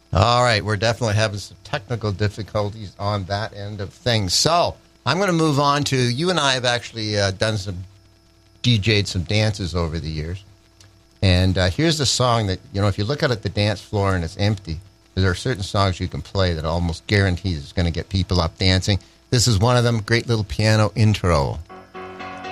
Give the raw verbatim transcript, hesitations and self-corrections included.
All right, we're definitely having some technical difficulties on that end of things. So I'm going to move on to, you and I have actually uh, done some, D J'd some dances over the years. And uh, here's a song that, you know, if you look out at the dance floor and it's empty, there are certain songs you can play that almost guarantees it's going to get people up dancing. This is one of them, great little piano intro.